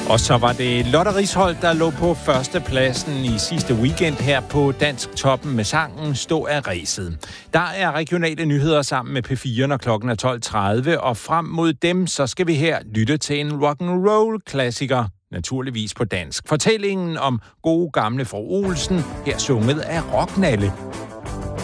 Og så var det Lotte Risholt, der lå på førstepladsen i sidste weekend her på Dansk Toppen med sangen Stå af ræset. Der er regionale nyheder sammen med P4, når klokken er 12.30, og frem mod dem, så skal vi her lytte til en rock'n'roll-klassiker, naturligvis på dansk. Fortællingen om gode gamle fru Olsen, her sunget af Rocknalle.